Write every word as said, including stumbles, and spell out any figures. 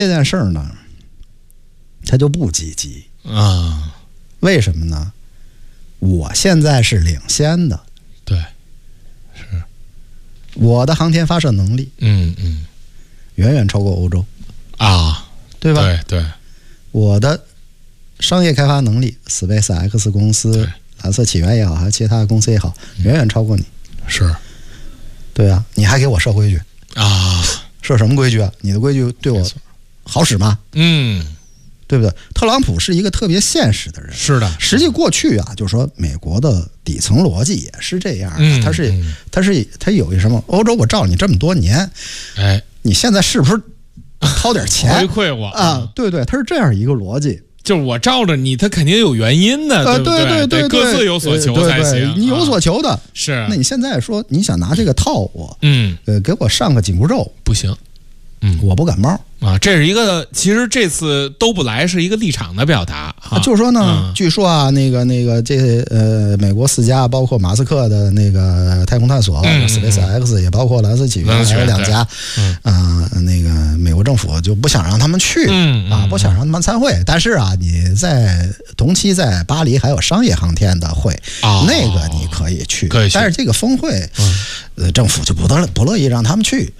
这件事儿呢，他就不积极啊。 为什么呢？我现在是领先的， 对，是我的航天发射能力， 嗯嗯， 远远超过欧洲啊， 对吧？ 对对， 我的商业开发能力 ，SpaceX 公司、蓝色起源也好，还是其他的公司也好，远远超过你。 是， 对啊，你还给我设规矩啊？ 设什么规矩啊？你的规矩对我好使吗？ 嗯， 对不对？特朗普是一个特别现实的人， 是的。 实际过去啊，就是说美国的底层逻辑也是这样的， 嗯、 它是它是它有一什么？欧洲我罩你这么多年， 哎， 你现在是不是掏点钱回馈我啊？对对，它是这样一个逻辑。 就是我罩着你，他肯定有原因的， 呃、 对不对？ 对对对， 各自有所求才行。 对对对你有所求的、啊、 是。 那你现在说你想拿这个套我， 嗯， 呃，给我上个紧箍咒不行，嗯， 我不感冒啊。这是一个，其实这次都不来是一个立场的表达啊。 就是说呢、 嗯， 据说啊，那个那个这呃，美国四家，包括马斯克的那个太空探索、 嗯、 SpaceX， 也包括蓝色起源，还有两家， 嗯啊、呃，那个美国政府就不想让他们去， 嗯啊，不想让他们参会。但是啊，你在同期在巴黎还有商业航天的会， 哦、 那个你可以去， 可以去， 但是这个峰会， 嗯、 呃，政府就不乐不乐意让他们去。